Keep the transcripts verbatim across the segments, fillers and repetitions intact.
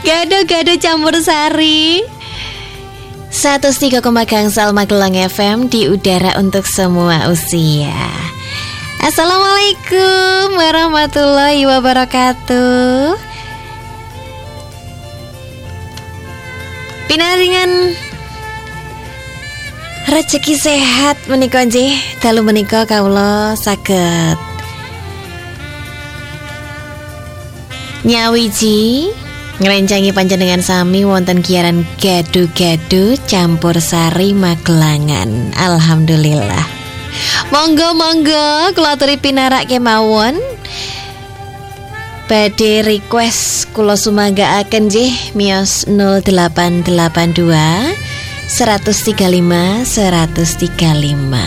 Gado-gado campur sari seratus tiga koma Gangsal Magelang F M di udara untuk semua usia. Assalamualaikum warahmatullahi wabarakatuh. Pinaringan rezeki sehat menika nggih, dalu menika kawula saged nyawiji ngrencangi panjenengan sami wonten giaran gado-gado campur sari Magelangan. Alhamdulillah. Monggo monggo kula aturi pinarak kemawon. Badhe request kula sumanggaaken nggih miyos nol delapan delapan dua seratus tiga puluh lima seratus tiga puluh lima.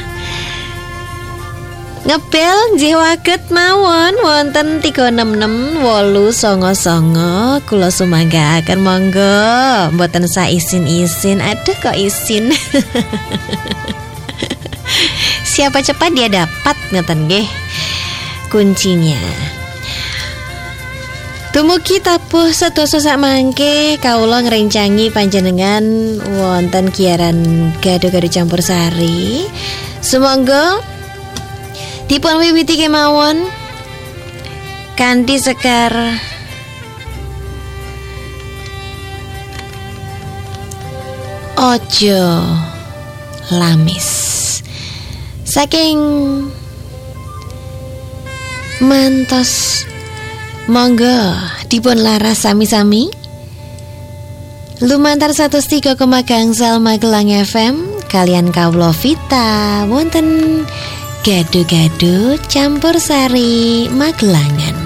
Ngebel nggih waget mawon wonten tiga enam enam wolu songo songo kula sumanggaaken monggo mboten sa isin-isin. Aduh kok isin. Siapa cepat dia dapat ngoten nggih kuncinya. Dumugi tabuh sedasa sak mangke kawula ngrencangi panjenengan wonten giaran gado-gado campur sari. Sumangga dipun wiwiti kemawon kanthi sekar Ojo Lamis saking mantos. Monggo dipun laras sami-sami lumantar seratus tiga koma Gangsal Magelang F M kalian kawula Vita wonten gado-gado campur sari Magelangan.